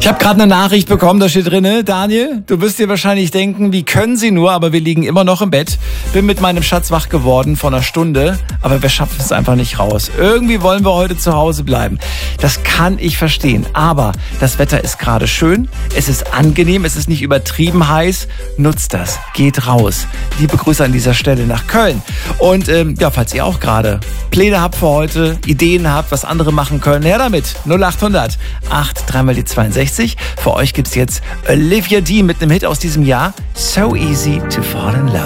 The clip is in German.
habe gerade eine Nachricht bekommen, da steht drin, Daniel, du wirst dir wahrscheinlich denken, wie können sie nur, aber wir liegen immer noch im Bett. Bin mit meinem Schatz wach geworden vor einer Stunde, aber wir schaffen es einfach nicht raus. Irgendwie wollen wir heute zu Hause bleiben. Das kann ich verstehen, aber das Wetter ist gerade schön, es ist angenehm, es ist nicht übertrieben heiß. Nutzt das, geht raus. Liebe Grüße an dieser Stelle nach Köln. Und falls ihr auch gerade Pläne habt für heute, Ideen habt, was andere machen können, her damit. 0800 83 mal die 62. Für euch gibt's jetzt Olivia Dean mit einem Hit aus diesem Jahr. So easy to fall in love.